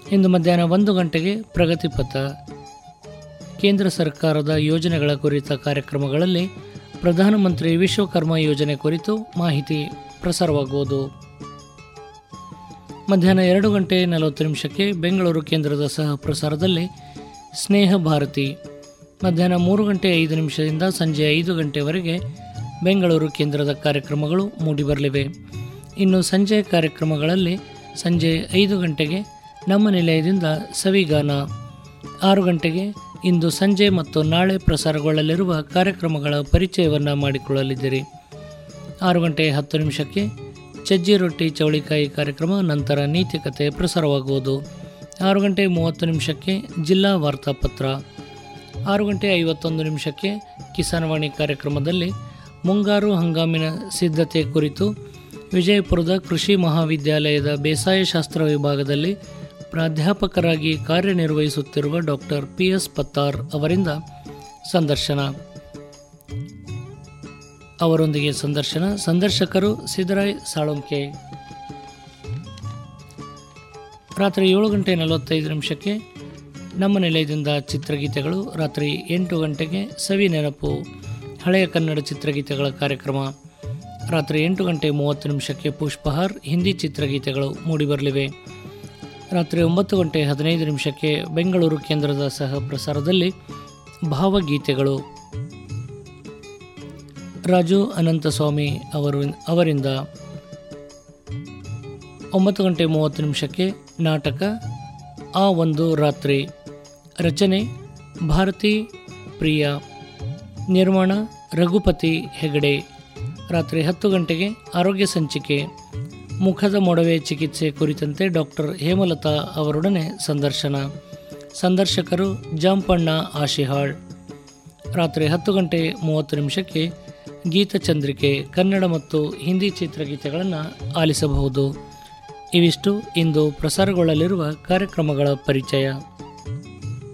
ಇಂದು ಮಧ್ಯಾಹ್ನ 1 ಗಂಟೆಗೆ ಪ್ರಗತಿ ಪಥ. ಕೇಂದ್ರ ಸರ್ಕಾರದ ಯೋಜನೆಗಳ ಕುರಿತ ಕಾರ್ಯಕ್ರಮಗಳಲ್ಲಿ ಪ್ರಧಾನಮಂತ್ರಿ ವಿಶ್ವಕರ್ಮ ಯೋಜನೆ ಕುರಿತು ಮಾಹಿತಿ ಪ್ರಸಾರವಾಗುವುದು. ಮಧ್ಯಾಹ್ನ 2:40 ಬೆಂಗಳೂರು ಕೇಂದ್ರದ ಸಹ ಪ್ರಸಾರದಲ್ಲಿ ಸ್ನೇಹ ಭಾರತಿ. ಮಧ್ಯಾಹ್ನ 3:05 ಸಂಜೆ 5 ಗಂಟೆವರೆಗೆ ಬೆಂಗಳೂರು ಕೇಂದ್ರದ ಕಾರ್ಯಕ್ರಮಗಳು ಮೂಡಿಬರಲಿವೆ. ಇನ್ನು ಸಂಜೆ ಕಾರ್ಯಕ್ರಮಗಳಲ್ಲಿ ಸಂಜೆ 5 ಗಂಟೆಗೆ ನಮ್ಮ ನಿಲಯದಿಂದ ಸವಿಗಾನ, 6 ಗಂಟೆಗೆ ಇಂದು ಸಂಜೆ ಮತ್ತು ನಾಳೆ ಪ್ರಸಾರಗೊಳ್ಳಲಿರುವ ಕಾರ್ಯಕ್ರಮಗಳ ಪರಿಚಯವನ್ನು ಮಾಡಿಕೊಳ್ಳಲಿದ್ದೀರಿ. 6:10 ಚಜ್ಜಿ ರೊಟ್ಟಿ ಚೌಳಿಕಾಯಿ ಕಾರ್ಯಕ್ರಮ, ನಂತರ ನೀತಿಕತೆ ಪ್ರಸಾರವಾಗುವುದು. 6:30 ಜಿಲ್ಲಾ ವಾರ್ತಾಪತ್ರ. 6:51 ಕಿಸಾನ್ವಾಣಿ ಕಾರ್ಯಕ್ರಮದಲ್ಲಿ ಮುಂಗಾರು ಹಂಗಾಮಿನ ಸಿದ್ಧತೆ ಕುರಿತು ವಿಜಯಪುರದ ಕೃಷಿ ಮಹಾವಿದ್ಯಾಲಯದ ಬೇಸಾಯ ಶಾಸ್ತ್ರ ವಿಭಾಗದಲ್ಲಿ ಪ್ರಾಧ್ಯಾಪಕರಾಗಿ ಕಾರ್ಯನಿರ್ವಹಿಸುತ್ತಿರುವ ಡಾಕ್ಟರ್ PS ಪತ್ತಾರ್ ಅವರಿಂದ ಸಂದರ್ಶನ. ಅವರೊಂದಿಗೆ ಸಂದರ್ಶಕರು ಸಿದ್ದರಾಯ್ ಸಾಳೊಂಕೆ. ರಾತ್ರಿ 7:45 ನಮ್ಮ ನಿಲಯದಿಂದ ಚಿತ್ರಗೀತೆಗಳು. ರಾತ್ರಿ 8 ಗಂಟೆಗೆ ಸವಿ ನೆನಪು, ಹಳೆಯ ಕನ್ನಡ ಚಿತ್ರಗೀತೆಗಳ ಕಾರ್ಯಕ್ರಮ. ರಾತ್ರಿ 8:30 ಪುಷ್ಪಹಾರ್, ಹಿಂದಿ ಚಿತ್ರಗೀತೆಗಳು ಮೂಡಿಬರಲಿವೆ. ರಾತ್ರಿ 9:15 ಬೆಂಗಳೂರು ಕೇಂದ್ರದ ಸಹ ಪ್ರಸಾರದಲ್ಲಿ ಭಾವಗೀತೆಗಳು. ರಾಜು ಅನಂತಸ್ವಾಮಿ ಅವರಿಂದ. 9:30 ನಾಟಕ ಆ ಒಂದು ರಾತ್ರಿ. ರಚನೆ ಭಾರತಿ ಪ್ರಿಯಾ, ನಿರ್ಮಾಣ ರಘುಪತಿ ಹೆಗಡೆ. ರಾತ್ರಿ 10 ಗಂಟೆಗೆ ಆರೋಗ್ಯ ಸಂಚಿಕೆ, ಮುಖದ ಮೊಡವೆ ಚಿಕಿತ್ಸೆ ಕುರಿತಂತೆ ಡಾಕ್ಟರ್ ಹೇಮಲತಾ ಅವರೊಡನೆ ಸಂದರ್ಶನ. ಸಂದರ್ಶಕರು ಜಾಂಪಣ್ಣ ಆಶಿಹಾಳ್. ರಾತ್ರಿ 10:30 ಗೀತಚಂದ್ರಿಕೆ, ಕನ್ನಡ ಮತ್ತು ಹಿಂದಿ ಚಿತ್ರಗೀತೆಗಳನ್ನು ಆಲಿಸಬಹುದು. ಇವಿಷ್ಟು ಇಂದು ಪ್ರಸಾರಗೊಳ್ಳಲಿರುವ ಕಾರ್ಯಕ್ರಮಗಳ ಪರಿಚಯ.